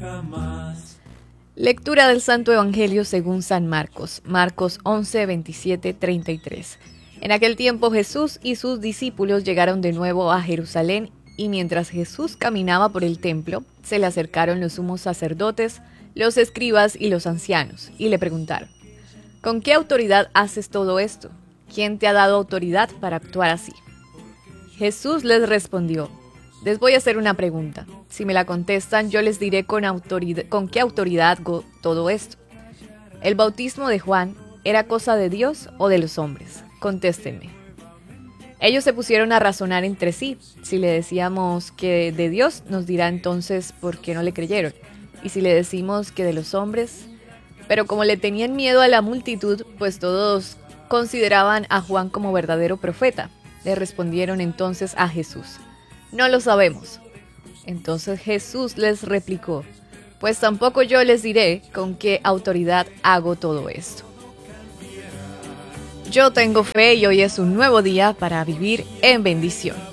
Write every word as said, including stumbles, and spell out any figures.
Lectura del Santo Evangelio según San Marcos, Marcos once, veintisiete, treinta y tres. En aquel tiempo Jesús y sus discípulos llegaron de nuevo a Jerusalén, y mientras Jesús caminaba por el templo, se le acercaron los sumos sacerdotes, los escribas y los ancianos, y le preguntaron: ¿con qué autoridad haces todo esto? ¿Quién te ha dado autoridad para actuar así? Jesús les respondió: les voy a hacer una pregunta. Si me la contestan, yo les diré con, autoridad, con qué autoridad hago todo esto. ¿El bautismo de Juan era cosa de Dios o de los hombres? Contéstenme. Ellos se pusieron a razonar entre sí. Si le decíamos que de Dios, nos dirá entonces por qué no le creyeron. Y si le decimos que de los hombres... Pero como le tenían miedo a la multitud, pues todos consideraban a Juan como verdadero profeta, le respondieron entonces a Jesús: no lo sabemos. Entonces Jesús les replicó: pues tampoco yo les diré con qué autoridad hago todo esto. Yo tengo fe y hoy es un nuevo día para vivir en bendición.